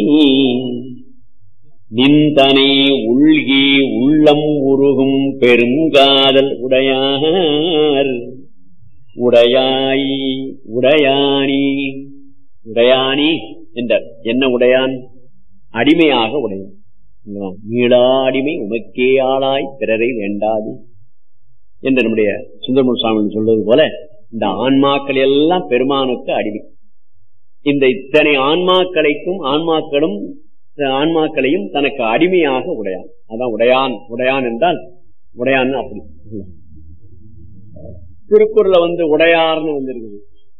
நிந்தனை உள்கி உள்ளம் உருகும் பெருங்காதல் உடையார். உடையாய் உடையானி உடையானி என்றார். என்ன உடையான்? அடிமையாக உடையான். மீளா அடிமை உமக்கே ஆளாய் பிறரை வேண்டாது என்று நம்முடைய சுந்தரமூர்த்தி சுவாமி சொல்வது போல இந்த ஆன்மாக்கள் எல்லாம் பெருமானுக்கு அடிமை. இந்த இத்தனை ஆன்மாக்களையும் தனக்கு அடிமையாக உடையான். அதான் உடையான். உடையான் என்றால் உடையான் அப்படி. திருக்குறள்ல உடையார்னு இருக்குது.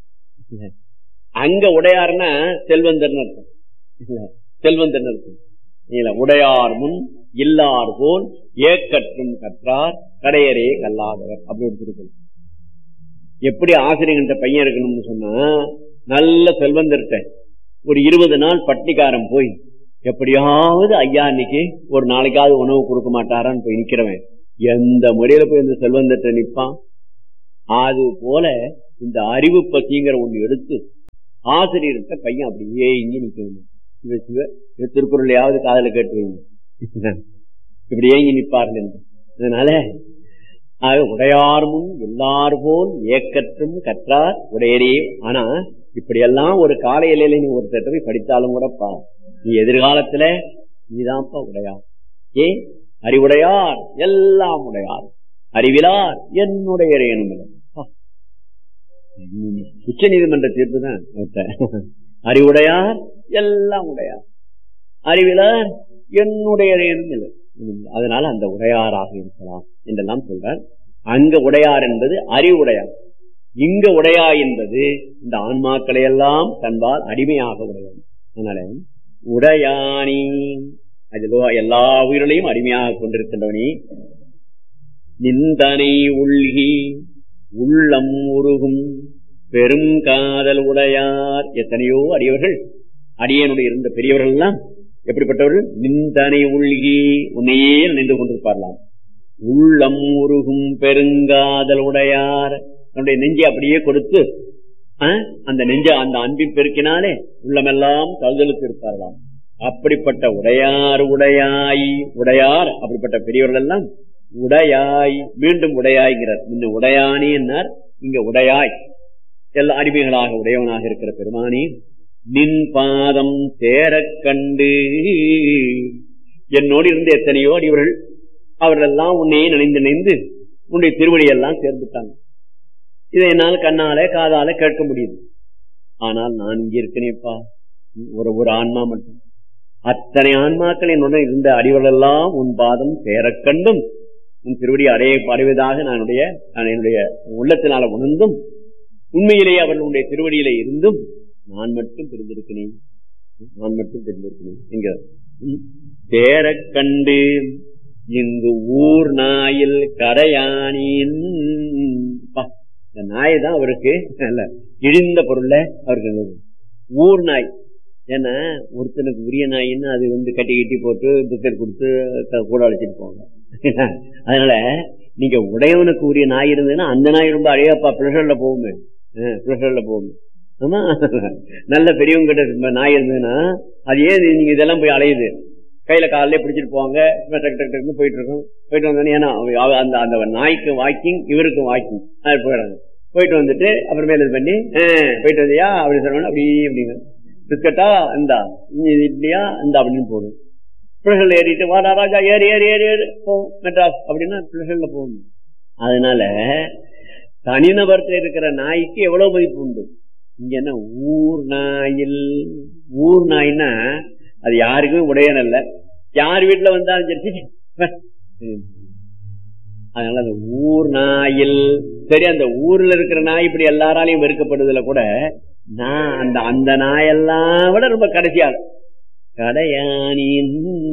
அங்க உடையார்னா செல்வந்தர்னு அர்த்தம். செல்வந்தர்னு அர்த்தம். உடையார் முன் இல்லார் போல் ஏக்கற்றும் கற்றார் கடையரே கல்லாதவர் அப்படி ஒரு திருக்குறள். எப்படி ஆசிரியர்கிட்ட பையன் இருக்கணும்னு சொன்னா, நல்ல செல்வந்தர்கிட்ட ஒரு 20 நாள் பட்டிக்காரன் போய் எப்படியாவது ஐயா இன்னைக்கு ஒரு நாளைக்காவது உணவு கொடுக்க மாட்டாரான்னு போய் நிக்கிறவன் எந்த முறையில போய் இந்த செல்வந்தர்கிட்ட நிற்பான். அது போல இந்த அறிவு பசிங்கிற ஒண்ணு எடுத்து ஆசிரியர்கிட்ட பையன் அப்படியே இங்கே நிக்கணும். திருக்குறளையாவது காதல கேட்டு வைங்க, இப்படியே இங்க நிற்பார்கள் என்று. அதனால உடையார் முன் எல்லார் போல் ஏக்கற்றும் கற்றார் உடையரே. ஆனா இப்படியெல்லாம் ஒரு கால இலையில நீ ஒருத்தர் போய் படித்தாலும் கூடப்பா, நீ எதிர்காலத்துல நீதான்ப்பா உடையார். அறிவுடையார் எல்லாம் உடையார், அறிவிலார் என்னுடைய உச்ச நீதிமன்ற தீர்ப்பு தான். அறிவுடையார் எல்லாம் உடையார், அறிவிலார் என்னுடைய. அதனால அந்த உடையாராக இருக்கலாம் என்றெல்லாம் சொல்றார். அங்க உடையார் என்பது அறிவுடையார், இங்க உடையா என்பது இந்த ஆன்மாக்களை எல்லாம் தன்பால் அடிமையாக உடையார். அதனால உடையானி எல்லா உயிர்களையும் அடிமையாக கொண்டிருக்கின்றவனி. நிந்தனை உள்கி உள்ளம் உருகும் பெரும் காதல் உடையார். எத்தனையோ அடியவர்கள், அடியனுடைய இருந்த பெரியவர்கள் எல்லாம் எப்படிப்பட்டவர்கள்? நிந்தனை உள்கி உன்னையே நினைந்து கொண்டிருப்பார்களாம். உள்ளம் உருகும் பெருங்காதல் உடையார். தன்னுடைய நெஞ்சை அப்படியே கொடுத்து அந்த நெஞ்ச அந்த அன்பின் பெருக்கினாலே உள்ளமெல்லாம் கல்தலுக்கு இருப்பார்களாம். அப்படிப்பட்ட உடையார் உடையாய் உடையார். அப்படிப்பட்ட பெரியவர்கள் எல்லாம் உடையாய், மீண்டும் உடையாய்கிறார். இந்த உடையானி என்னார், இங்க உடையாய் எல்லா அடிமைகளாக உடையவனாக இருக்கிற பெருமானி. நின் பாதம் சேரக் கண்டு. என்னோடு இருந்த எத்தனையோ அடிவர்கள் அவர்கள் எல்லாம் உன்னையே நினைந்து உன்னுடைய திருவடியெல்லாம் சேர்ந்துட்டாங்க. இதை என்னால் கண்ணால காதால கேட்க முடியுது. ஆனால் நான் இங்க இருக்கிறேன்ப்பா, ஒரு ஆன்மா மட்டும். அத்தனை ஆன்மாக்கள் என்னுடன் இருந்த அடிவர்கள் எல்லாம் உன் பாதம் சேரக் கண்டும் உன் திருவடி அடைவதாக நான் என்னுடைய உள்ளத்தினால உணர்ந்தும் உண்மையிலேயே அவர்களுடைய திருவடியில இருந்தும் நான் மட்டும் தெரிந்திருக்கிறேன் என்கிறார். சேரக் கண்டு இங்கு ஊர் நாயில் கரையானின். இந்த நாய் தான் அவருக்கு நல்ல இழிந்த பொருள்ல அவருக்கு ஊர் நாய். ஏன்னா ஒருத்தனுக்கு உரிய நாயின்னு அது கட்டி போட்டு பிஸ்கட் கொடுத்து கூட அழைச்சிட்டு போவாங்க. அதனால நீங்க உடையவனுக்கு உரிய நாய் இருந்ததுன்னா அந்த நாய் ரொம்ப அழையாப்பா பிளஷர்ல போகுமே, பிளஷர்ல போகுமே. ஆமா, நல்ல பெரியவங்க கிட்ட நாய் இருந்ததுன்னா அது ஏன் நீங்க இதெல்லாம் போய் அலையுது, கையில காலிலே பிடிச்சிட்டு போவாங்க, போயிட்டு இருக்கோம். போயிட்டு வந்தோன்னே ஏன்னா அந்த நாய்க்கு வாக்கிங், இவருக்கு வாக்கிங், போயிடாங்க. போயிட்டு வந்துட்டு அப்புறமேல இது பண்ணி போயிட்டு வந்தியா அப்படி சொல்லணும். அப்படிங்க பிஸ்கட்டா இந்தா, இட்லியா இந்தா அப்படின்னு போடும். பிளஷர்ல ஏறிட்டு வாடா ராஜா ஏறி ஏறி ஏறி ஏறி போ மெட்ராஸ் அப்படின்னா பிளஷர்ல போகணும். அதனால தனிநபர்கிட்ட இருக்கிற நாய்க்கு எவ்வளவு மதிப்பு உண்டு. இங்க என்ன ஊர் நாயில், ஊர் நாய்னா அது யாருக்குமே உடையனல்ல, யார் வீட்டுல வந்தாலும் சரி. அதனால அந்த ஊர் நாயில் சரி, அந்த ஊர்ல இருக்கிற நாய் இப்படி எல்லாராலையும் வெறுக்கப்படுதுல கூட நான் அந்த நாயெல்லாம் விட ரொம்ப கடைசியா கடையானின்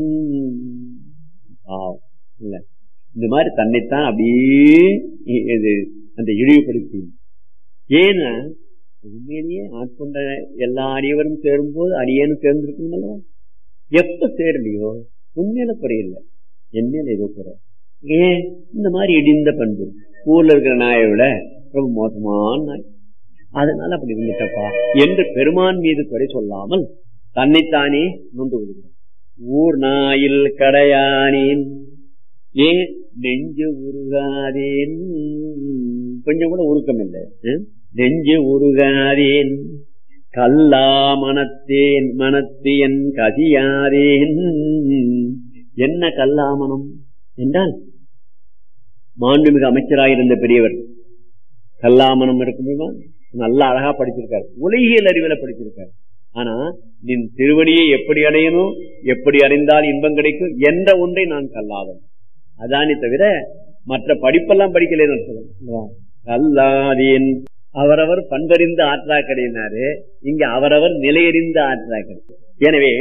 இல்ல இந்த மாதிரி தன்னைத்தான் அப்படியே அந்த இழிவுபடுத்தி. ஏன்னா உண்மையிலேயே ஆட்கொண்ட எல்லா அடியவரும் சேரும் போது அடியேனும் சேர்ந்திருக்குங்களா? எப்ப சேரலையோ உண்மையில குறையில்லை, என்மையில ஏதோ குறை. ஏன் இந்த மாதிரி இடிந்த பண்பு ஊர்ல இருக்கிற நாயை விட ரொம்ப மோசமான நாய், அதனால அப்படி இருந்துட்டப்பா என்று பெருமான் மீது குறை சொல்லாமல் தன்னைத்தானே நொந்து கொள்கிறார். ஊர் நாயில் கடையானேன் ஏன் நெஞ்சு உருகாதேன், கொஞ்சம் கூட உருக்கம் இல்லை. நெஞ்சு உருகாதேன் கல்லா மனத்தேன் மனத்து என் கதியாதேன். என்ன கல்லாமனம் என்றால், மாண்புமிகு அமைச்சராயிருந்த பெரியவர் கல்லாமனம் இருக்குமா, நல்லா அழகா படிச்சிருக்காரு, உலகியல் அறிவில படிச்சிருக்காரு. ஆனா நின் திருவடியை எப்படி அடையணும், எப்படி அறிந்தால் இன்பம் கிடைக்கும் என்ற ஒன்றை நான் கல்லாதன். அதானே தவிர மற்ற படிப்பெல்லாம் படிக்கலைன்னு சொல்லுவாங்க. கல்லாதேன் அவரவர் பண்பறிந்த ஆற்றாக்கடையினாரு, இங்க அவரவர் நிலையறிந்த ஆற்றாக்கடை. எனவே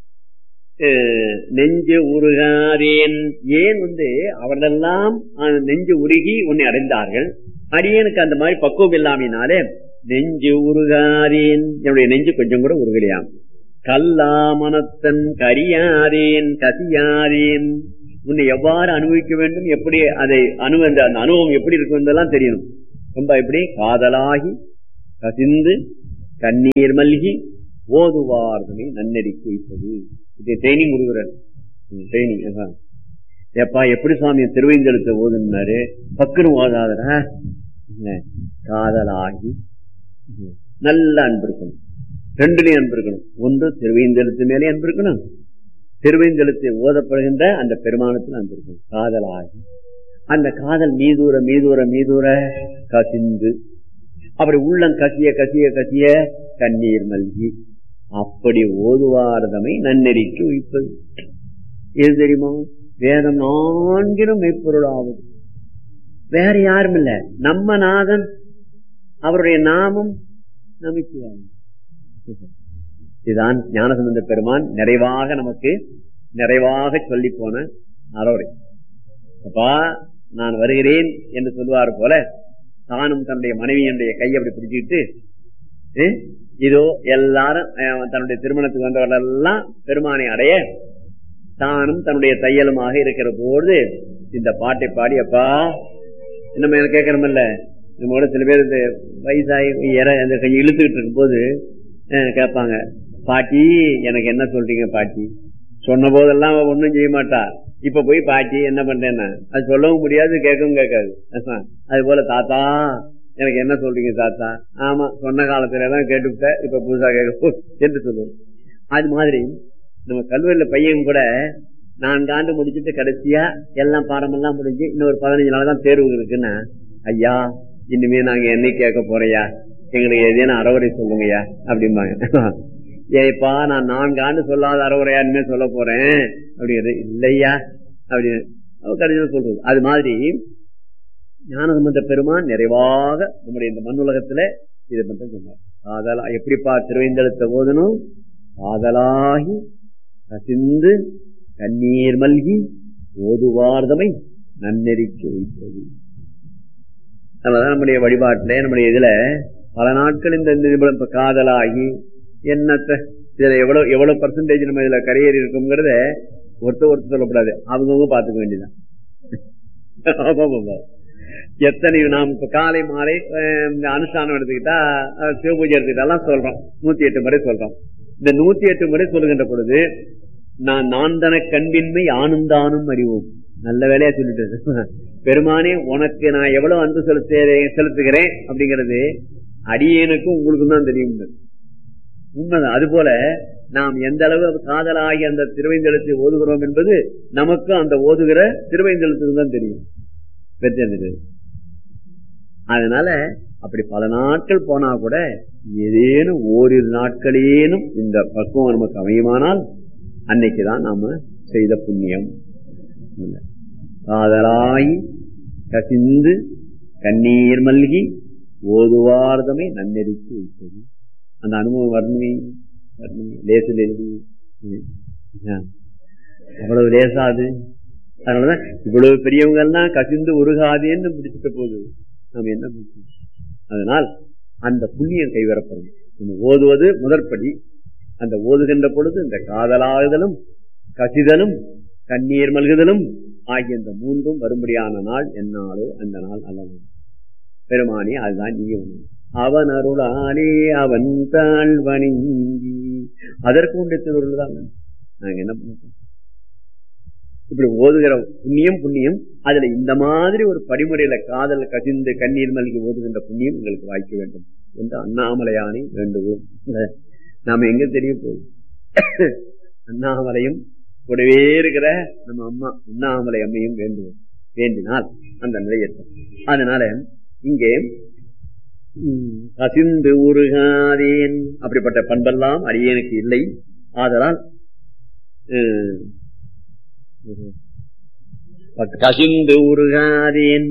நெஞ்சு உருகாதேன், ஏன் அவர்களெல்லாம் நெஞ்சு உருகி உன்னை அடைந்தார்கள், அடியனுக்கு அந்த மாதிரி பக்குவம் இல்லாமையினாலே நெஞ்சு உருகாதேன், என்னுடைய நெஞ்சு கொஞ்சம் கூட உருகலையாம். கல்லாமனத்தன் கரியாதேன் கசியாதேன், உன்னை எவ்வாறு அனுபவிக்க வேண்டும், எப்படி அதை அந்த அனுபவம் எப்படி இருக்கும் என்றெல்லாம் தெரியணும். ரொம்ப எப்படி காதலாகி கசிந்து கண்ணீர் மல்கி ஓதுவார்களை நன்னெறி குவிப்பது. இது ட்ரைனிங் கொடுக்குறாரு. ட்ரைனிங் எப்பா எப்படி சுவாமி திருவைந்தெழுத்த ஓதுனாரு, பக்குன்னு ஓதாதரா, காதலாகி நல்ல அன்பு இருக்கணும். ரெண்டுலயும் அன்பு இருக்கணும். ஒன்று திருவைந்தெழுத்து மேலே அன்பு இருக்கணும், திருவைந்தெழுத்தை ஓதப்படுகின்ற அந்த பெருமானத்தில் அன்பு இருக்கணும். காதலாகி அந்த காதல் மீதூர மீதூர மீதூர கசிந்து, அப்படி உள்ளம் கசிய கசிய கசிய கண்ணீர் மல்கி, அப்படி ஓதுவார்தமை நன்னெறிக்கு உயிப்பது. எது தெரியுமா? வேதம் 4 மெய்ப்பொருளாவது. வேற யாரும் இல்ல, நம்ம நாதன், அவருடைய நாமம் நமச்சிவாயம். இதுதான் ஞானசம்பந்த பெருமான் நிறைவாக நமக்கு நிறைவாக சொல்லி போன அறவுரை. அப்பா நான் வருகிறேன் என்று சொல்லுவார் போல, தானும் தன்னுடைய மனைவியினுடைய கையை அப்படி பிடிச்சிட்டு, இதோ எல்லாரும் தன்னுடைய திருமணத்துக்கு வந்தவர்கள் எல்லாம் பெருமானை அடைய தானும் தன்னுடைய தையலுமாக இருக்கிற போது இந்த பாட்டை பாடி, அப்பா நம்ம என்ன கேட்கறோம்ல, நம்மளோட சில பேர் இந்த வயசாகி இந்த கையை இழுத்துக்கிட்டு இருக்கும் போது கேட்பாங்க, பாட்டி எனக்கு என்ன சொல்றீங்க பாட்டி. சொன்ன போதெல்லாம் ஒன்னும் செய்ய மாட்டா, இப்ப போய் பாட்டி என்ன பண்றேன்னா அது சொல்லவும் முடியாது, கேட்கவும் கேட்காது. அது போல தாத்தா எனக்கு என்ன சொல்றீங்க தாத்தா, ஆமா சொன்ன காலத்துலதான் கேட்டுவிட்ட, இப்ப புதுசா கேட்க என்று சொல்லுவோம். அது மாதிரி நம்ம கல்லூரியில பையன் கூட 4 ஆண்டு முடிச்சுட்டு கடைசியா எல்லாம் பாடமெல்லாம் முடிஞ்சு இன்னும் ஒரு 15 நாள் தான் தேர்வு இருக்குன்னா, ஐயா இனிமே நாங்க என்ன கேட்க போறையா, எங்களுக்கு ஏதேனும் அறவுரை சொல்லுங்கய்யா அப்படிம்பாங்க. ஏப்பா நான் 4 ஆண்டு சொல்லாத அறவுரையா இனிமே சொல்ல போறேன் அப்படிங்கிறது இல்லையா அப்படின்னு கடைசியில் சொல்றது. அது மாதிரி ஞானசம்பந்த பெருமான் நிறைவாக நம்முடைய இந்த மண் உலகத்துல இதை மட்டும் சொன்னார். காதலா எப்படிப்பா திருவைந்தெழுத்த ஓதணும், காதலாகி கசிந்து கண்ணீர் மல்கி ஓதுவார்தமை நன்னெறிக்கு வைப்பது. அதனாலதான் நம்முடைய வழிபாட்டுல நம்முடைய இதுல பல நாட்கள் இந்த காதலாகி என்னத்த இதுல எவ்வளவு பர்சன்டேஜ் நம்ம இதுல கரையேறி இருக்குங்கிறத ஒருத்தர் சொல்லக்கூடாது, அவங்கவுங்க பாத்துக்க வேண்டியதான். எத்தனை நாம் இப்ப காலை மாலை அனுஷ்டானம் எடுத்துக்கிட்டா, சிவபூஜை எடுத்துக்கிட்டாலாம் சொல்றோம், 108 முறை சொல்றோம். இந்த 108 முறை சொல்லுகின்ற பொழுது நான் தன கண்பின்மை ஆனந்தானும் அறிவோம். நல்ல வேலையா சொல்லிட்டு, பெருமானே உனக்கு நான் எவ்வளவு அன்பு செலுத்துகிறேன் அப்படிங்கிறது அடியேனுக்கும் உங்களுக்கும் தான் தெரியும். உண்மைதான். அது போல நாம் எந்த அளவு காதலாகி அந்த திருவைந்தெழுத்தை ஓதுகிறோம் என்பது நமக்கு அந்த ஓதுகிற திருவைந்தெழுத்துக்கு தான் தெரியும். அதனால அப்படி பல நாட்கள் போனா கூட ஏதேனும் ஓரிரு நாட்களேனும் இந்த பக்குவம் நமக்கு அமையுமானால் அன்னைக்குதான் நாம செய்த புண்ணியம். காதலாகி கசிந்து கண்ணீர் மல்கி ஓதுவார்தமை நன்னெறிக்கு வைத்தது. அந்த அனுபவம் வரணுமே, லேசில் எழுதி அவ்வளவு லேசாது. அதனாலதான் இவ்வளவு பெரியவங்க எல்லாம் கசிந்து உருகாதேன்னு முடிச்சுட்ட போது நாம் என்ன முடிச்சோம். அதனால் அந்த புண்ணியம் கைவரப்படும். நம்ம ஓதுவது முதற்படி. அந்த ஓதுகின்ற பொழுது இந்த காதலாகுதலும் கசிதலும் கண்ணீர் மல்குதலும் ஆகிய இந்த 3ம் வரும்படியான நாள் என்னாலோ அந்த நாள் அல்ல. பெருமானி அதுதான் நீ அவன் அருளாலே அவன் தாழ் வணங்கி அதற்கு உண்டு திருவருள் தான். நாங்க என்ன பண்ணோம்? இப்படி ஓதுகிற புண்ணியம் புண்ணியம் அதுல இந்த மாதிரி ஒரு படிமுறையில காதல் கசிந்து கண்ணீர் மல்கி ஓதுகின்ற புண்ணியம் எங்களுக்கு வாய்க்க வேண்டும் என்று அண்ணாமலையானை வேண்டுவோம். நாம எங்க தெரிய போகுது? அண்ணாமலையும் கூடவே இருக்கிற நம்ம அம்மா அண்ணாமலை அம்மையும் வேண்டுவோம். வேண்டினால் அந்த நிலை ஏற்படும். அதனால இங்கே கசிந்து உருகாதேன் அப்படிப்பட்ட பண்பெல்லாம் அடியேனுக்கு இல்லை. ஆதலால் கசிந்து உருகாதேன்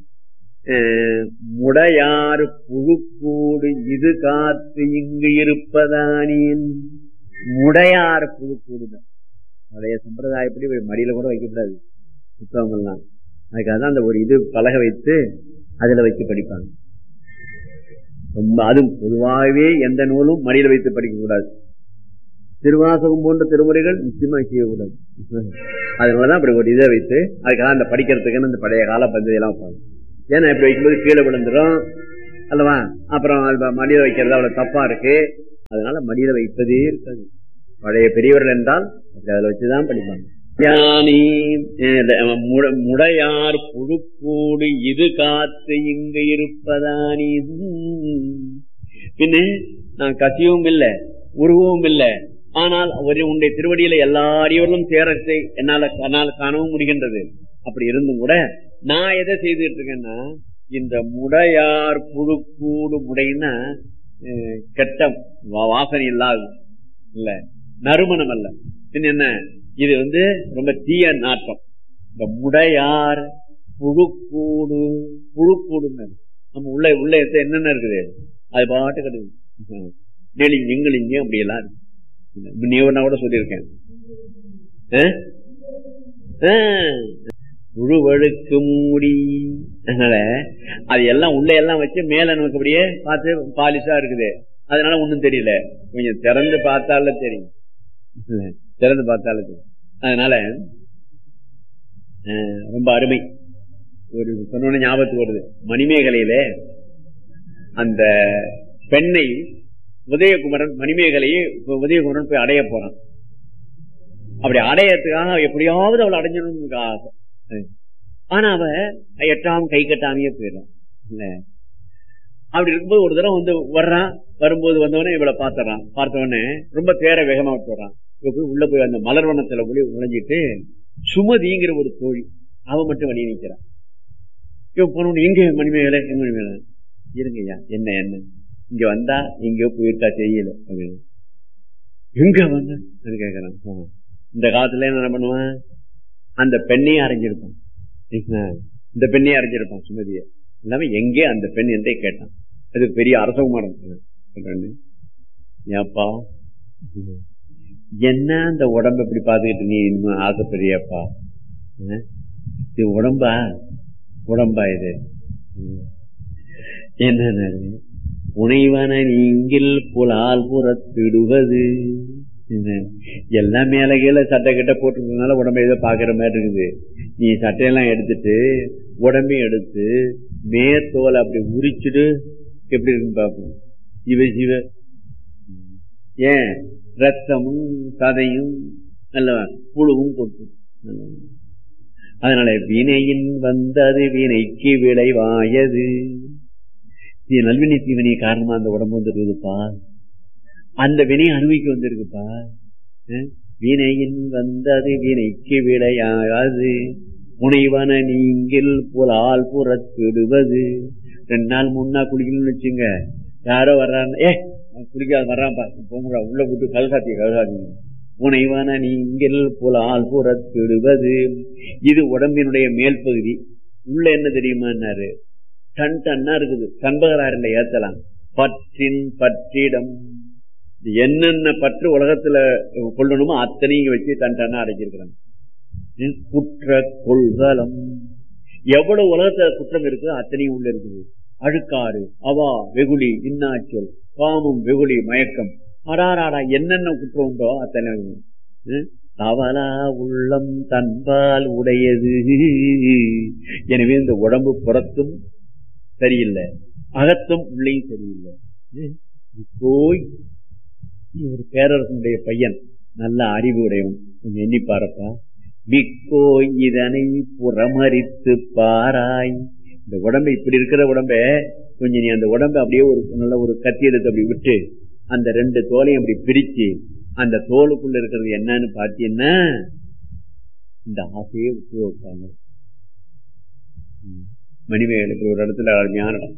முடையாறு புழுக்கூடு இது காத்து இங்கு இருப்பதானேன். முடையாறு புழுக்கூடுதான் பழைய சம்பிரதாயப்படி மடியில கூட வைக்கக்கூடாது புத்தகங்கள்லாம். அதுக்காக தான் அந்த ஒரு இது பலகை வைத்து அதுல வச்சு படிப்பாங்க. ரொம்ப அதுவும் பொதுவாகவே எந்த நூலும் மடியில வைத்து படிக்க கூடாது. திருவாசகம் போன்ற திருமுறைகள் நிச்சயமா செய்யக்கூடாது. அதனாலதான் அப்படி ஒரு இதை வைத்து அதுக்காக அந்த படிக்கிறதுக்குன்னு இந்த பழைய கால பந்ததியெல்லாம் வைப்பாங்க. ஏன்னா இப்படி வைக்கும்போது கீழே விழுந்துடும் அல்லவா? அப்புறம் மடியில வைக்கிறது அவ்வளவு தப்பா இருக்கு. அதனால மடியில வைப்பதே இருக்காது. பழைய பெரியவர்கள் என்றால் அதுல வச்சுதான் படிப்பாங்க. முடையார் புழுக்கூடு இது காத்து இங்கு இருப்பதானி. பின்ன நான் கசியவும் இல்லை உருவவும் இல்லை. ஆனால் உன்னுடைய திருவடியில எல்லா அடியவர்களும் சேரத்தை என்னால் காணவும் முடிகின்றது. அப்படி இருந்தும் கூட நான் எதை செய்துட்டு இருக்கேன்னா இந்த முடையார் புழுக்கூடு முடைன்னா கெட்ட வாசனை இல்லாது இல்ல, நறுமணம் அல்ல. பின் என்ன இது ரொம்ப தீய நாட்டம். இந்த முடையார் புழுக்கூடு புழுக்கூடுன்னு நம்ம உள்ள என்னென்ன இருக்குது அது பாட்டு கிடையாது. நெளிஞ்சிங்க அப்படியெல்லாம் இருக்கு. நீ கூட சொல்லியிருக்கேன் புழுவழுக்கு மூடி. அதனால அது எல்லாம் உள்ள எல்லாம் வச்சு மேல நமக்கு அப்படியே பார்த்து பாலிஷா இருக்குது. அதனால ஒண்ணும் தெரியல. கொஞ்சம் திறந்து பார்த்தால தெரியும். திறந்து பார்த்தாலும் தெரியும். அதனால ரொம்ப அருமை. ஒரு சொன்ன ஞாபகத்துக்கு வருது. மணிமேகலையில அந்த பெண்ணை உதயகுமரன் மணிமேகலையை உதயகுமரன் போய் அடைய போறான். அப்படி அடையறதுக்காக எப்படியாவது அவளை அடைஞ்சணும்னு ஆசை. ஆனா அவ எட்டாம் கை கட்டாமையே போயிடறான். இல்ல அப்படி இருக்கும்போது ஒரு தடவை வர்றான். வரும்போது வந்தவொடனே இவளை பார்த்தறான். பார்த்தவொடனே ரொம்ப தேர வேகமா விட்டுறான். உள்ள போய் அந்த மலர்வனத்துல போய் நுழைஞ்சிட்டு சுமதிங்கிற ஒரு தோழி அவ மட்டும் வழி நிற்கிறான். இவன் போன எங்க மணிமேகலை எங்க மணிமேகலை இருங்கய்யா என்ன என்ன இங்க வந்தா எங்கயோ போயிருக்கா தெரியல அப்படின்னு. எங்க வந்த கேக்குறான். இந்த காலத்துல என்ன பண்ணுவான்? அந்த பெண்ணையே அரைஞ்சிருப்பான். இந்த பெண்ணையே அரைஞ்சிருப்பான் சுமதிய. இல்லாம எங்கே அந்த பெண் என்றே கேட்டான். அது பெரிய அரசகுமாரன். ஏப்பா என்ன அந்த உடம்பு எப்படி பாத்துக்கிட்டு நீ இன்னும் ஆசைப்படுறியப்பா? இது உடம்பா இது என்ன புனைவன நீங்கில் புலால் புறத்திடுவது. எல்லாம் மேல கீழே சட்டை கிட்ட போட்டுருக்கனால உடம்பு ஏதோ பாக்குற மாதிரி இருக்குது. நீ சட்டையெல்லாம் எடுத்துட்டு உடம்பையும் எடுத்து மேத்தோலை அப்படி உரிச்சுட்டு எப்படி இருக்குன்னு பாப்போம். சிவ ஏன் ரத்தமும் சதையும் நல்ல புழுவும் கொட்டும். அதனால வினையின் வந்தது வினைக்கு விளைவாயது. நல்வினை தீவினை காரணமா அந்த உடம்பு வந்துருக்குதுப்பா. அந்த வினையை அனுபவிக்க வந்திருக்குப்பா. வினையின் வந்தது வினைக்கு விளையாது முனைவன நீங்கள் புலால் புறத்திடுவது. 2 நாள் 3 நாள் குளிக்கணும்னு வச்சுங்க. யாரோ வர்றாங்க குளிக்காத வர்றான்ப்பா போங்கடா உள்ள போட்டு கல்சாத்தி புனைவன நீங்கள் புலால் புறத்திடுவது. இது உடம்பினுடைய மேல் பகுதி. உள்ள என்ன தெரியுமான்னாரு டன்னா இருக்குது. கண்பகராரில் ஏத்தலாம். பற்றின் பற்றிடம் என்னென்ன பற்று உலகத்துல கொள்ளணுமோ அத்தனையும் வச்சு டன்னா அடைச்சிருக்கிறாங்க. குற்ற கொள்கலம் எவ்வளவு உலகத்துல குற்றம் இருக்குதோ அத்தனையும் உள்ள இருக்குது. அழுக்காறு அவா வெகுளி இன்னாச்சொல் காமம் வெகுளி மயக்கம் அடாராடா என்னென்ன குற்றம் உண்டோ அத்தனை. தவலா உள்ளம் தன்பால் உடையது. எனவே இந்த உடம்பு புறத்தும் சரியில்லை, அகத்தும் உள்ளேயும் சரியில்லை. போய் ஒரு பேரரசனுடைய பையன், நல்ல அறிவு உடையவன், கொஞ்சம் எண்ணி பாருப்பா. மிக்கோ இதனை புறமரித்து பாராய். இந்த உடம்பை இப்படி இருக்கிற உடம்ப கொஞ்சம் நீ அந்த உடம்பை அப்படியே ஒரு நல்ல ஒரு கத்தி எடுத்து அப்படி விட்டு அந்த 2 தோலையும் அப்படி பிரிச்சு அந்த தோலுக்குள்ள இருக்கிறது என்னன்னு பாத்தீங்கன்னா இந்த ஆசையை விட்டு வைப்பாங்க. மணிமேகலுக்கு ஒரு இடத்துல அருமையான இடம்.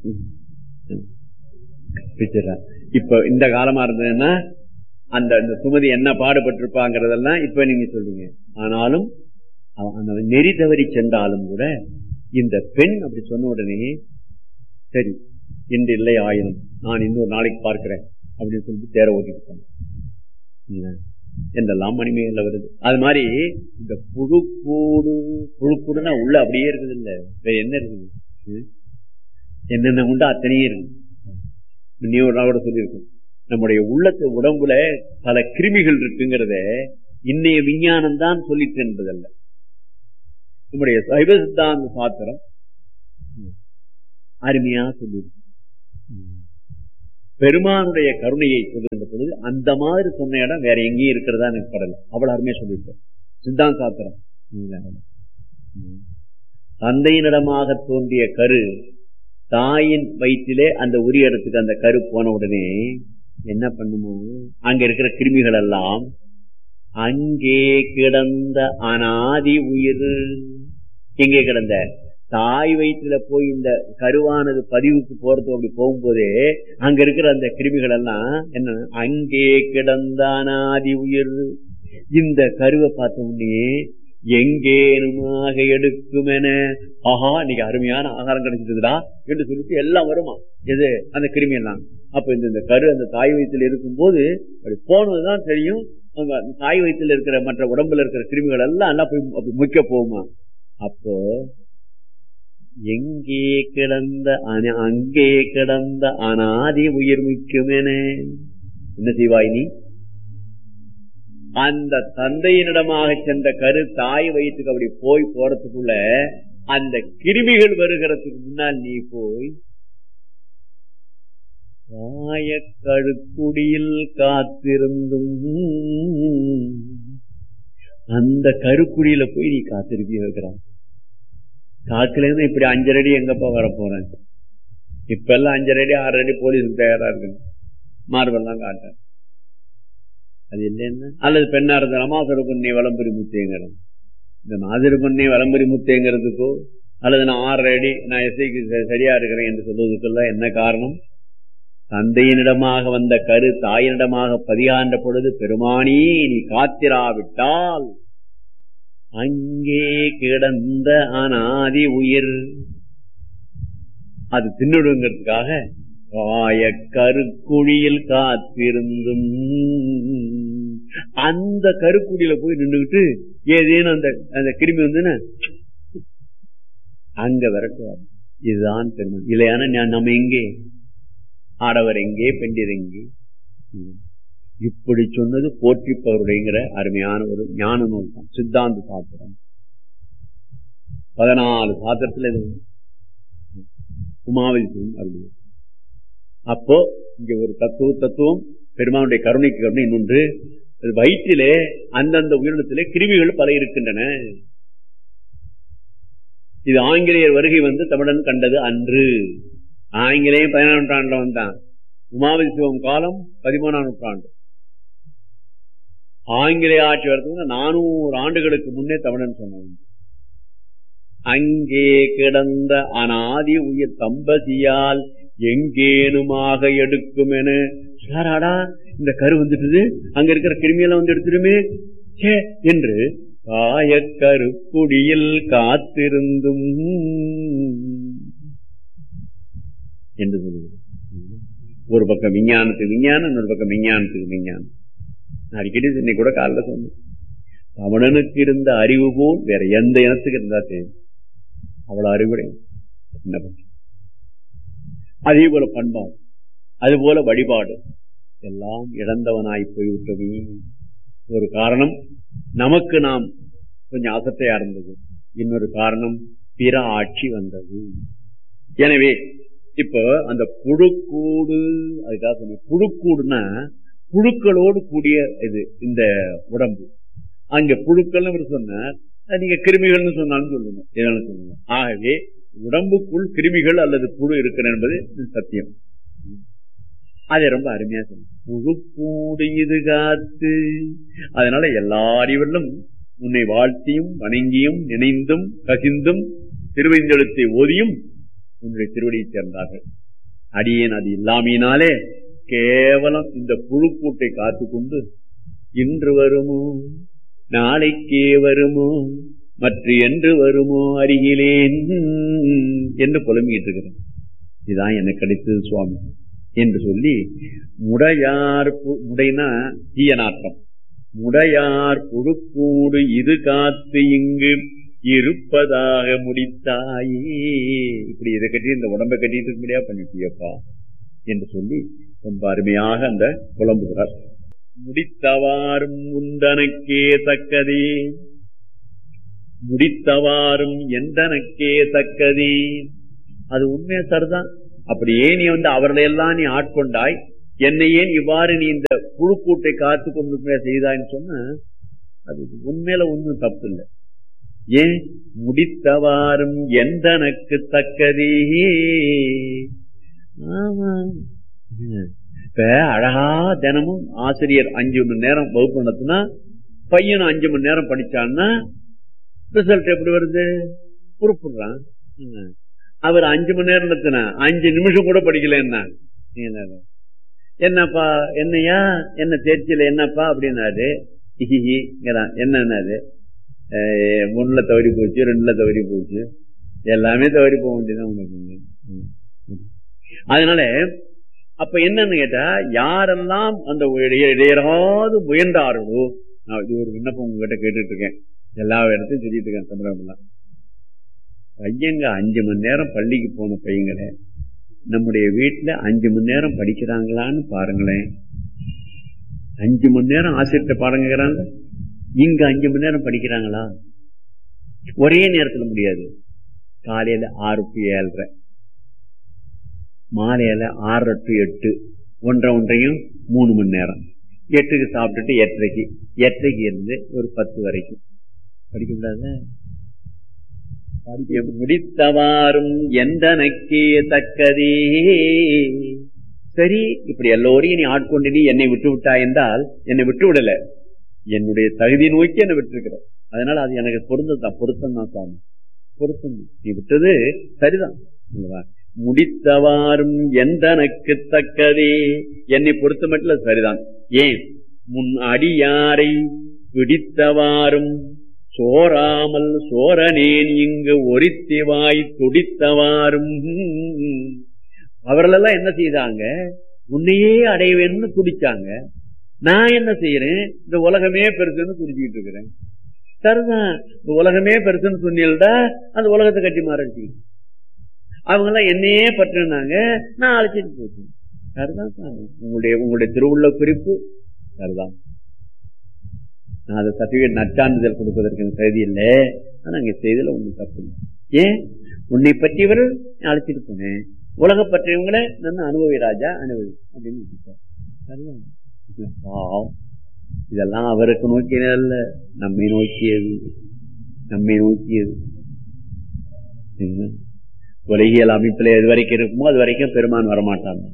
இப்ப இந்த காலமா இருந்ததுன்னா அந்த சுமதி என்ன பாடுபட்டிருப்பாங்கிறதெல்லாம் இப்ப நீங்க சொல்றீங்க. ஆனாலும் அந்த நெறி தவறி சென்றாலும் கூட இந்த பெண் அப்படி சொன்ன உடனே சரி இன்று இல்லை ஆயினும் நான் இன்னொரு நாளைக்கு பார்க்கிறேன் அப்படின்னு சொல்லிட்டு தேர ஓட்டிட்டு என்றெல்லாம் மணிமேகல வருது. அது மாதிரி இந்த புழுக்கூடுனா உள்ள அப்படியே இருக்குது. இல்ல வேற என்ன இருக்குது? என்னென்ன உண்டு அத்தனையே இருக்குது. நீ ஒரு நாளோட சொல்லியிருக்கோம், நம்முடைய உள்ளத்து உடம்புல பல கிருமிகள் இருக்குங்கிறத இன்னைய விஞ்ஞானம் தான் சொல்லிட்டு என்பதல்ல. நம்முடைய சைவ சித்தாந்த சாத்திரம் அருமையா சொல்லியிருக்கு. பெருமானுடைய கருணையை சொல்லுகின்ற பொழுது அந்த மாதிரி சொன்ன இடம் வேற எங்கேயும் இருக்கிறதா எனக்கு படல. அவ்வளவு அருமையா சொல்லியிருக்கோம். சித்தாந்த சாத்திரம் தந்தையினிடமாக தோன்றிய கரு தாயின் வயிற்றிலே அந்த உரிய இடத்துக்கு அந்த கரு போன உடனே என்ன பண்ணுமோ, அங்க இருக்கிற கிருமிகள் எல்லாம் அங்கே கிடந்த அனாதி உயிர், எங்கே கிடந்த தாய் வயிற்றுல போய் இந்த கருவானது பதிவுக்கு போறது அப்படி போகும்போதே அங்க இருக்கிற அந்த கிருமிகள் எல்லாம் என்ன அங்கே கிடந்த அனாதி உயிர். இந்த கருவை பார்த்த உடனே எங்கேனுமாக எடுக்கும் என ஆஹா இன்னைக்கு அருமையான ஆகாரம் கிடைச்சிருக்குதா என்று சொல்லிட்டு எல்லாம் வருமா எது அந்த கிருமி எல்லாம். அப்ப இந்த கரு அந்த தாய் வயிற்றில் இருக்கும் போது அப்படி போனதுதான் தெரியும். அங்க தாய் வயிற்றில் இருக்கிற மற்ற உடம்புல இருக்கிற கிருமிகள் எல்லாம் போய் அப்படி முக்கிய போகுமா. அப்போ எங்கே கிடந்த அங்கே கிடந்த அனாதி உயிர் முக்கியம் என என்ன செய்வாய் நீ? அந்த தந்தையினிடமாக சென்ற கரு தாய் வயிற்றுக்கு அப்படி போய் போறதுக்குள்ள அந்த கிருமிகள் வருகிறதுக்கு முன்னால் நீ போய் கழுக்குடியில் காத்திருந்தும் அந்த கருக்குடியில போய் நீ காத்திருப்பி இருக்கிறான். காக்குல இருந்து இப்படி 5 அடி எங்கப்பா வர போறேன். இப்ப எல்லாம் 5 அடி 6 அடி போலீஸுக்கு தயாரா இருக்கு, மார்பெல்லாம் காட்ட. அது இல்லைன்னா அல்லது பெண்ணா இருந்த அமாசரு பொண்ணை வலம்புரி முத்தேங்கிறது, இந்த நாதிரு பொண்ணை வலம்புரி முத்தேங்கிறதுக்கோ அல்லது நான் 6 அடி நான் எஸ்ஐக்கு சரியா இருக்கிறேன் என்று சொல்வதற்கெல்லாம் என்ன காரணம்? தந்தையினிடமாக வந்த கரு தாயினிடமாக பதியாண்ட பொழுது பெருமானி நீ காத்திராவிட்டால் அங்கே கிடந்த அனாதி உயிர் அது தின்னுடுங்கிறதுக்காக கருக்குழியில் காத்திருந்தும் அந்த கருக்குழியில போய் நின்றுகிட்டு ஏதேனும் அந்த கிருமி வந்துன்னு அங்க விரட்டுவார். இதுதான் பெருமான். இல்லையான நம்ம எங்கே ஆடவர் எங்கே பெண்டிர் எங்கே? இப்படி சொன்னது போற்றிப்பவருடையங்கிற அருமையான ஒரு ஞான நூல் தான் சித்தாந்த சாத்திரம். 14 சாத்திரத்துல உமாவதி அப்படி. அப்போ இங்க ஒரு தத்துவம் பெருமானுடைய கருணைக்கு கருணை. இன்னொன்று வயிற்றிலே அந்தந்த உயிரினத்திலே கிருமிகள் பல இருக்கின்றன. இது ஆங்கிலேயர் வருகை வந்து தமிழன் கண்டது அன்று. ஆங்கிலேயம் 17ஆம் நூற்றாண்டுல வந்தான். உமாவதி சிவம் காலம் 13ஆம் நூற்றாண்டு. ஆங்கிலேய ஆட்சி வரதுக்கு 400 ஆண்டுகளுக்கு முன்னே தமிழன் சொன்னாங்க. அங்கே கிடந்த அனாதி உயிர் தம்பசியால் எங்கேனுமாக எடுக்கும் என சாராடா இந்த கரு வந்துட்டு அங்க இருக்கிற கிருமியெல்லாம் வந்து எடுத்துருமே என்று காயக்கரு குடியில் காத்திருந்தும் என்று சொல்லுவது. ஒரு பக்கம் விஞ்ஞானத்துக்கு விஞ்ஞானம், இன்னொரு பக்கம் விஞ்ஞானத்துக்கு விஞ்ஞானம். அடிக்கடி இன்னைக்கு கூட காலைல சொன்னேன், தமிழனுக்கு இருந்த அறிவு போல் வேற எந்த இனத்துக்கு இருந்தா தெரியும். அவ்வளவு அறிவுரை. என்ன பண்ண அதே போல பண்பாடு, அது போல வழிபாடு எல்லாம் இழந்தவனாய் போய்விட்டது. ஒரு காரணம் நமக்கு நாம் கொஞ்சம் அசட்டையா இருந்தது, இன்னொரு காரணம் பிற ஆட்சி வந்தது. எனவே இப்போ அந்த புழுக்கூடு, அதுக்காக சொன்ன புழுக்கூடுனா புழுக்களோடு கூடிய இது இந்த உடம்பு. அங்க புழுக்கள் சொன்னார், நீங்க கிருமிகள்னு சொன்னாலும் சொல்லுங்க, எதாலும் சொல்லுங்க. ஆகவே உடம்புக்குள் கிருமிகள் அல்லது புழு இருக்கிற என்பது சத்தியம். அதை ரொம்ப அருமையா சொன்ன. புழுக்கூடு இது காத்து. அதனால எல்லா அறிவிலும் உன்னை வாழ்த்தியும் வணங்கியும் நினைந்தும் கசிந்தும் திருவைந்தெழுத்தை ஓதியும் உன்னுடைய திருவடியை சேர்ந்தார்கள். அடியேன் அது இல்லாமையினாலே கேவலம் இந்த புழுக்கூட்டை காத்து கொண்டு இன்று வருமோ நாளைக்கே வருமோ மற்ற என்று வருமோ அருகிலேன் என்று புலம்பிக்கிட்டு இருக்கிறேன். இதுதான் எனக்கு கிடைத்தது சுவாமி என்று சொல்லி, முடையார் முடைனா தீய நாட்டம், முடையார் புழுக்கூடு இது காத்து இங்கு இருப்பதாக முடித்தாயே. இப்படி இதை கட்டி இந்த உடம்பை கட்டிட்டு இருக்க முடியா பண்ணிட்டியப்பா என்று சொல்லி ரொம்ப அருமையாக அந்த புலம்புகிறார். முடித்தவாறும் உண்டனக்கே தக்கதே, முடித்தவாறும் எந்தனக்கே தக்கதே. அது உண்மையா சரிதான். அப்படியே நீ அவர்களையெல்லாம் நீ ஆட்கொண்டாய், என்னை ஏன் இவ்வாறு நீ இந்த புழுக்கூட்டை காத்து கொண்டு செய்தான்னு சொன்ன அது உண்மையில ஒன்றும் தப்பு இல்லை. ஏன் முடித்தவாறும் எந்தனக்கு தக்கதே. ஆமா, இப்ப அழகா தினமும் ஆசிரியர் 5 மணி நேரம் வகுப்பு நடத்தினா பையனும் 5 மணி நேரம் படிச்சான்னா ரிசல்ட் எப்படி வருது? குறிப்பிடுறான். அவர் 5 மணி நேரம் நடத்தினா 5 நிமிஷம் கூட படிக்கல. என்னப்பா என்னையா என்ன தேர்ச்சியில என்னப்பா அப்படின்னாரு. என்னன்னாரு, 1ல தவறி போச்சு, 2ல தவறி போச்சு, எல்லாமே தவறி போக வேண்டியதான் உனக்கு. அதனால அப்ப என்னன்னு கேட்டா, யாரெல்லாம் அந்த இடையராது முயன்றார்களோ, நான் இது ஒரு விண்ணப்பம் உங்ககிட்ட கேட்டுட்டு இருக்கேன், எல்லா இடத்தையும் சொல்லிட்டு இருக்கேன். தமிழகம்லாம் பையங்க 5 மணி நேரம் பள்ளிக்கு போன பையங்களே நம்முடைய வீட்டுல 5 மணி நேரம் படிக்கிறாங்களான்னு பாருங்களேன். 5 மணி நேரம் ஆசிரியர் பாடங்கிறாங்க, இங்க 5 மணி நேரம் படிக்கிறாங்களா? ஒரே நேரத்துல முடியாது. காலையில 6 to 7:30, மாலையில 6 to 8, ஒன்றையும் 3 மணி நேரம். 8க்கு சாப்பிட்டுட்டு 8:30க்கு இருந்து ஒரு 10 வரைக்கும் படிக்க கூடாது. முடித்தவாறும் எந்தனக்கே தக்கதே. சரி, இப்படி எல்லோரையும் நீ ஆட்கொண்டு நீ என்னை விட்டு விட்டா என்றால், என்னை விட்டு விடல, என்னுடைய தகுதி நோக்கி என்னை விட்டுருக்கிற. அதனால அது எனக்கு பொருத்தம் தான் சாமி, பொருத்தம். நீ விட்டது சரிதான். முடித்தவாறும் எந்தனக்கு தக்கதே, என்னை பொறுத்த மட்டும் சரிதான். ஏன் முன் அடியாரை பிடித்தவாறும் சோராமல் சோரனேன் இங்கு ஒரித்திவாய் துடித்தவாறும். அவர்களெல்லாம் என்ன செய்தாங்க? உன்னையே அடைவேன்னு துடிச்சாங்க. நான் என்ன செய்யறேன்? இந்த உலகமே பெருசுன்னு துடிச்சுக்கிட்டு இருக்கிறேன். சரிதான், இந்த உலகமே பெருசுன்னு சொன்னீங்கடா, அந்த உலகத்தை கட்டி மாறிச்சு. அவங்க எல்லாம் என்னையே பற்றினாங்க, நான் அழைச்சிட்டு போச்சேன். சரிதான் சாமி, உங்களுடைய திருவுள்ள குறிப்பு சரிதான். நான் அதை சர்டிபிகேட் நற்சான்றிதழ் கொடுப்பதற்கு தகுதி இல்லை. ஆனா அங்க செய்தல ஒண்ணு தப்பு இல்லை. ஏன் உன்னை பற்றியவர் அழைச்சிட்டு போனேன், உலக பற்றியவங்களை நான் அனுபவி ராஜா அனுபவி அப்படின்னு. இதெல்லாம் அவருக்கு நோக்கியதல்ல, நம்மை நோக்கியது. நம்மை நோக்கியது உலகியல் அமைப்புல எது வரைக்கும் இருக்குமோ அது வரைக்கும் பெருமான் வரமாட்டாங்க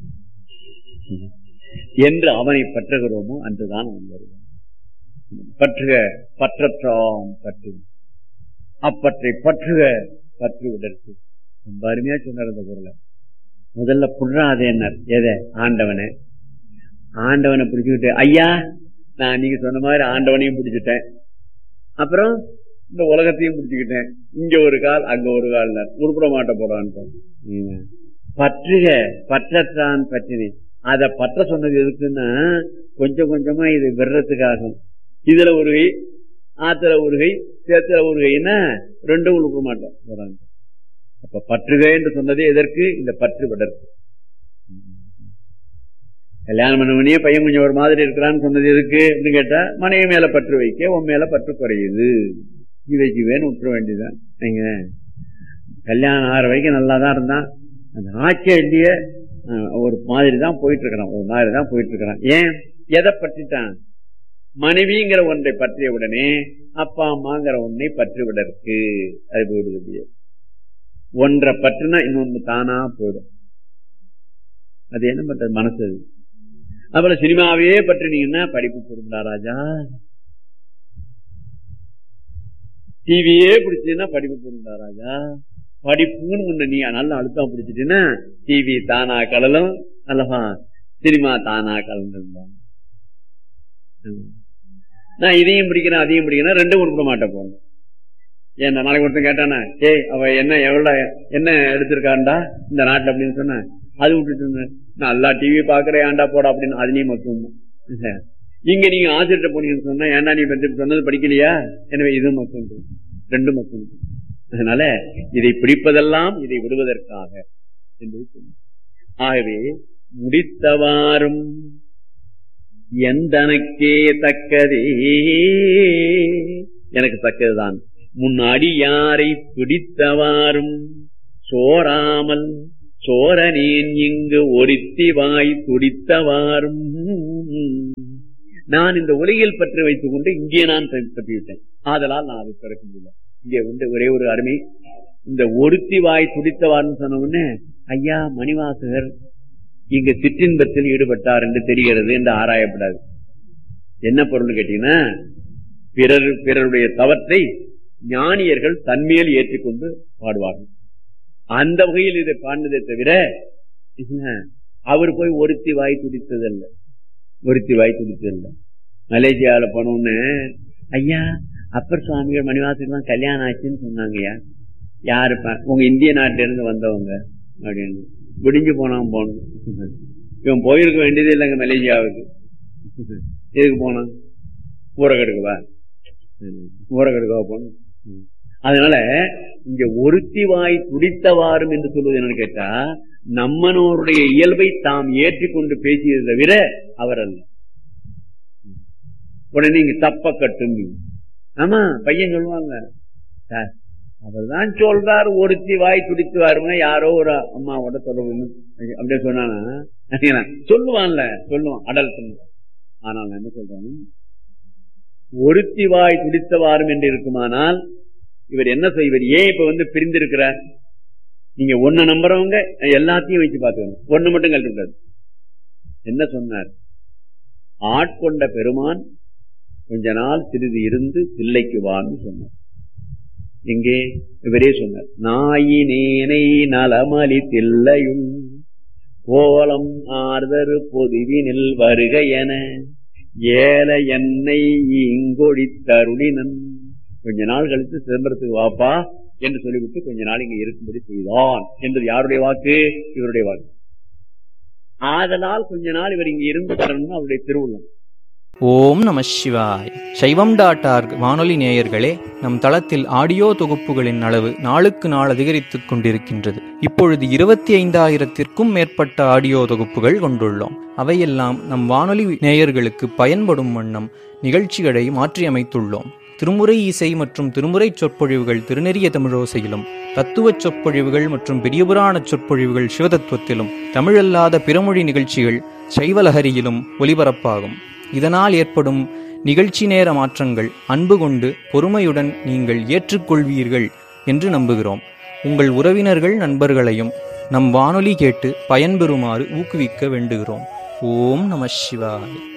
என்று அவனை பற்றுகிறோமோ அன்றுதான் அவன் வருவான். பற்றுக பற்றற்றாம் பற்று, அப்பற்றை பற்றுக பற்று விடற்கு. ரொம்ப அருமையா சொன்னார் இந்த பொருளை. முதல்ல புடுறாதேன்னார். எதை? ஆண்டவனை. ஆண்டவனை பிடிச்சுக்கிட்டு, ஐயா நான் நீங்க சொன்ன மாதிரி ஆண்டவனையும் பிடிச்சிட்டேன், அப்புறம் இந்த உலகத்தையும் பிடிச்சுக்கிட்டேன், இங்க ஒரு கால் அங்க ஒரு கால் உருப்பிட மாட்ட போறான்னு. பற்றுக பற்றற்றான் பற்றினேன். அதை பற்ற சொன்னது எதுக்குன்னா, கொஞ்சம் கொஞ்சமா இது விடுறதுக்காகும். இதுல ஒரு கை, ஆத்துல ஒரு கை, சேத்துல ஒரு கைன்னா ரெண்டும் உருப்பிட மாட்டோம் போறாங்க. அப்ப பற்றுக என்று சொன்னது எதற்கு? இந்த பற்று விடற்கு. கல்யாணம் பண்ணவனே பையன் கொஞ்சம் ஒரு மாதிரி இருக்கிறான்னு சொன்னது எதுக்கு அப்படின்னு கேட்டா, மனைவி மேல பற்று வைக்க, உன் மேல பற்று குறையுது, இவைக்குவேன்னு விட்டுற வேண்டியதான். நீங்க கல்யாணம் ஆகிற வரைக்கும் நல்லாதான் இருந்தான், அந்த ஆட்சியே இல்லையே ஒரு மாதிரி தான் போயிட்டு இருக்கிறான், ஒரு மாதிரி தான் போயிட்டு இருக்கிறான். ஏன் எதை பற்றிட்டான்? மனைவிங்கிற ஒன்றை பற்றிய உடனே அப்பா அம்மாங்கிற ஒன்றை பற்றி விட இருக்கு. அது போயிடுது. ஒன்றை பற்றினா இன்னொன்னு தானா போயிடும். அது என்ன பண்றது? மனசு. அதுபோல சினிமாவே பற்றினீங்கன்னா படிப்பு பொருந்தா ராஜா. டிவியே பிடிச்சதுன்னா படிப்பு பொருந்தா ராஜா. படிப்புன்னு ஒண்ணு நீ நல்லா அழுத்தம் பிடிச்சிட்டீங்கன்னா டிவி தானா கடலும் அல்லவா, சினிமா தானா கலந்துருந்தான். நான் இதையும் பிடிக்கிறேன் அதையும் பிடிக்கிறேன், ரெண்டும் உருப்பட மாட்டேன் போன. ஏன் நாளைக்கு ஒருத்தன் கேட்டானா, ஏய் அவ என்ன எவ்வளவு என்ன எடுத்திருக்காண்டா இந்த நாட்டுல அப்படின்னு சொன்ன, அது விட்டுட்டு நல்லா டிவி பாக்குறேன் ஏன்டா போட அப்படின்னு அதுலயும் மட்டும். இங்க நீங்க ஆசிரியர் போனீங்கன்னு சொன்னா ஏன்டா நீ சொன்னது படிக்கலையா, எனவே இது மட்டும் ரெண்டு மட்டும். அதனால இதை பிடிப்பதெல்லாம் இதை விடுவதற்காக என்று சொன்ன. ஆகவே முடித்தவாறும் எந்தனக்கே தக்கதே, எனக்கு தக்கதுதான். முன்னாடி யாரை பிடித்தவாறும் சோராமல் சோரனேன் இங்கு ஒருத்தி வாய் துடித்தவாறும். நான் இந்த உலகில் பற்றி வைத்துக் கொண்டு இங்கே நான் பற்றிவிட்டேன், ஆதலால் நான் அதை பிறக்க முடியல. இங்கே வந்து ஒரே ஒரு அருமை, இந்த ஒருத்தி வாய் துடித்தவாறுன்னு சொன்ன உடனே ஐயா மணிவாசகர் இங்க சிற்றின்பத்தில் ஈடுபட்டார் என்று தெரிகிறது என்று ஆராயப்படாது. என்ன பொருள் கேட்டீங்கன்னா, பிறருடைய தவற்றை ஞானியர்கள் தன்மேல் ஏற்றிக்கொண்டு பாடுவார்கள். அந்த வகையில் இதை பாடினதை தவிர அவர் போய் ஒருத்தி வாய் துடித்ததல்ல, ஒருத்தி வாய் துடித்ததில்ல. மலேசியாவில போனோன்னு ஐயா அப்பர் சுவாமிகள் மணிவாசகர் தான் கல்யாணம் ஆச்சுன்னு சொன்னாங்கய்யா. யாருப்பா? உங்க இந்திய நாட்டில இருந்து வந்தவங்க அப்படின்னு. விடிஞ்சு போனான் போனோம். இவன் போயிருக்க வேண்டியது இல்லைங்க மலேசியாவுக்கு. எதுக்கு போனான்? ஊரகெடுக்கவா? ஊரகெடுக்கவா போனோம். அதனால இங்க ஒருத்தி வாய் துடித்தவாறும் என்று சொல்வது என்னன்னு கேட்டா, நம்மனோருடைய இயல்பை தாம் ஏற்றிக்கொண்டு பேசியதை தவிர அவர் அல்ல. உடனே நீங்க தப்ப கட்டும். ஆமா பையன் சொல்லுவாங்க, அவர்தான் சொல்றார் ஒருத்தி வாய் துடித்து வாருன்னா யாரோ ஒரு அம்மாவோட தொடர்பு அப்படியே சொன்னானா சொல்லுவான்ல, சொல்லுவான் அடல் சொல்லுவான். ஆனால் நான் என்ன சொல்றேன், ஒருத்தி வாய் துடித்தவாறும் என்று இருக்குமானால் இவர் என்ன செய்வார்? ஏன் இப்ப வந்து பிரிந்திருக்கிறார்? நீங்க ஒன்ன நம்புறவங்க எல்லாத்தையும் வச்சு பார்த்துக்கணும், ஒண்ணு மட்டும் கழட்டக்கூடாது. என்ன சொன்னார்? ஆட்கொண்ட பெருமான் கொஞ்ச நாள் சிறிது இருந்து தில்லைக்கு வான்னு சொன்னார். எங்கே? இவரே சொன்னார், நாயினேனை நலமலி தில்லையும் கோலம் ஆர்தரு பொதுவினில் வருக என ஏல என்னை இங்கொழி தருளினன். கொஞ்ச நாள் கழித்து சிதம்பரத்துக்கு வாப்பா என்று சொல்லிவிட்டு கொஞ்ச நாள் இங்க இருக்கும்படி செய்தான் என்பது யாருடைய வாக்கு? இவருடைய வாக்கு. ஆதலால் கொஞ்ச நாள் இவர் இங்க இருந்து தரணும் அவருடைய திருவுள்ளம். ஓம் நம சிவாய். சைவம்.org வானொலி நேயர்களே, நம் தளத்தில் ஆடியோ தொகுப்புகளின் அளவு நாளுக்கு நாள் அதிகரித்துக் கொண்டிருக்கின்றது. இப்பொழுது 25,000-க்கும் மேற்பட்ட ஆடியோ தொகுப்புகள் கொண்டுள்ளோம். அவையெல்லாம் நம் வானொலி நேயர்களுக்கு பயன்படும் வண்ணம் நிகழ்ச்சிகளை மாற்றியமைத்துள்ளோம். திருமுறை இசை மற்றும் திருமுறை சொற்பொழிவுகள் திருநெறிய தமிழோசையிலும், தத்துவச் சொற்பொழிவுகள் மற்றும் பெரியபுராண சொற்பொழிவுகள் சிவதத்துவத்திலும், தமிழல்லாத பிறமொழி நிகழ்ச்சிகள் சைவலஹரியிலும் ஒலிபரப்பாகும். இதனால் ஏற்படும் நிகழ்ச்சி நேர மாற்றங்கள் அன்பு கொண்டு பொறுமையுடன் நீங்கள் ஏற்றுக்கொள்வீர்கள் என்று நம்புகிறோம். உங்கள் உறவினர்கள் நண்பர்களையும் நம் வானொலி கேட்டு பயன்பெறுமாறு ஊக்குவிக்க வேண்டுகிறோம். ஓம் நம சிவாய்.